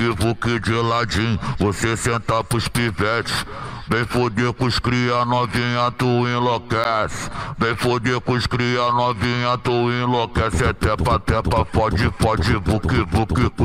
vuque de ladinho, você senta pros pivetes. Vem foder com os cria novinha, tu enlouquece. Vem foder com os cria novinha, tu enlouquece. É tepa, tepa, fode, fode, vuque, vuque.